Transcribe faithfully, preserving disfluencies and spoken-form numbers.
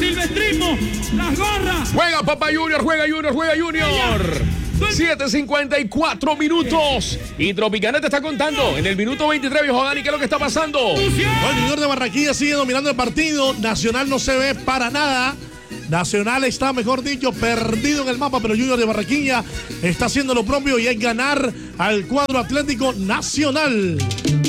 silvestrismo, las gorras. Juega Papá Junior, juega Junior, juega Junior. siete cincuenta y cuatro minutos. Y Tropicana te está contando en el minuto veintitrés, viejo Dani, ¿qué es lo que está pasando? El Junior de Barranquilla sigue dominando el partido. Nacional no se ve para nada. Nacional está, mejor dicho, perdido en el mapa, pero Junior de Barranquilla está haciendo lo propio y es ganar al cuadro Atlético Nacional.